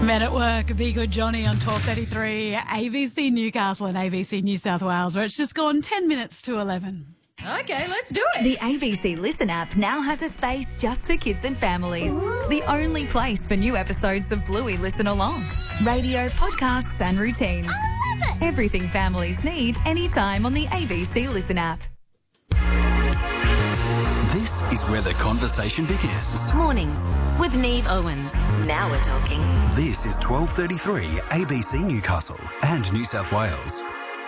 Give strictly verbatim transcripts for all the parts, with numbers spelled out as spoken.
Men at Work, Be Good Johnny on twelve thirty-three, A B C Newcastle and A B C New South Wales, where it's just gone ten minutes to eleven. Okay, let's do it. The A B C Listen app now has a space just for kids and families. The only place for new episodes of Bluey Listen Along. Radio, podcasts and routines. I love it. Everything families need anytime on the A B C Listen app. This is where the conversation begins. Mornings with Neve Owens. Now we're talking. This is twelve thirty-three A B C Newcastle and New South Wales.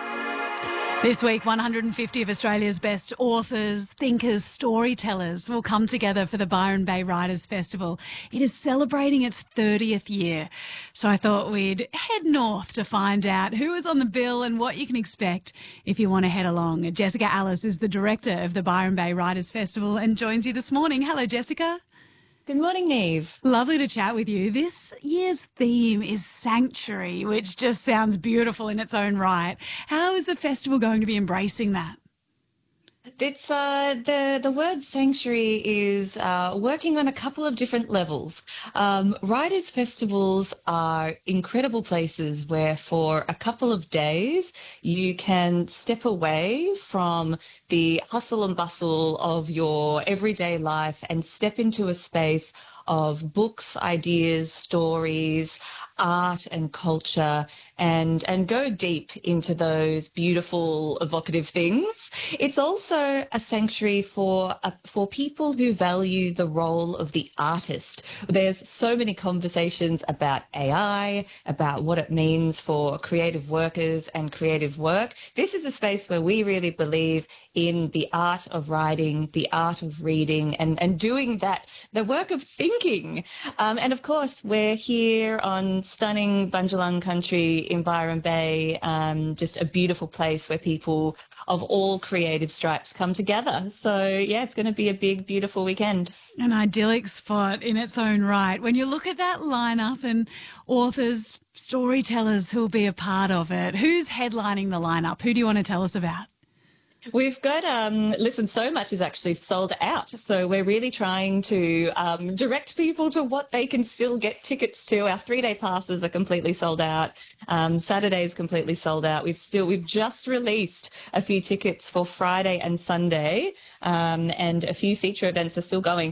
This week, one hundred fifty of Australia's best authors, thinkers, storytellers will come together for the Byron Bay Writers Festival. It is celebrating its thirtieth year. So I thought we'd head north to find out who is on the bill and what you can expect if you want to head along. Jessica Alice is the director of the Byron Bay Writers Festival and joins you this morning. Hello, Jessica. Good morning, Neve. Lovely to chat with you. This year's theme is Sanctuary, which just sounds beautiful in its own right. How is the festival going to be embracing that? It's uh, the the word sanctuary is uh, working on a couple of different levels. Um, writers' festivals are incredible places where, for a couple of days, you can step away from the hustle and bustle of your everyday life and step into a space of books, ideas, stories, art and culture, and and go deep into those beautiful, evocative things. It's also a sanctuary for uh, for people who value the role of the artist. There's so many conversations about A I, about what it means for creative workers and creative work. This is a space where we really believe in the art of writing, the art of reading, and, and doing that, the work of thinking. Um, and of course, we're here on stunning Bundjalung country in Byron Bay, um, just a beautiful place where people of all creative stripes come together. So, yeah, it's going to be a big, beautiful weekend. An idyllic spot in its own right. When you look at that lineup and authors, storytellers who will be a part of it, who's headlining the lineup? Who do you want to tell us about? We've got, um, listen, so much is actually sold out. So we're really trying to um, direct people to what they can still get tickets to. Our three-day passes are completely sold out. Um, Saturday is completely sold out. We've still, we've just released a few tickets for Friday and Sunday, um, and a few feature events are still going.